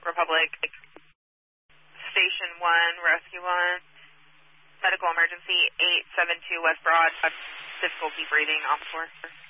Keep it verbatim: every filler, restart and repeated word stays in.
Republic, Station one, Rescue one, medical emergency, eight seven two West Broad, difficulty breathing, off four.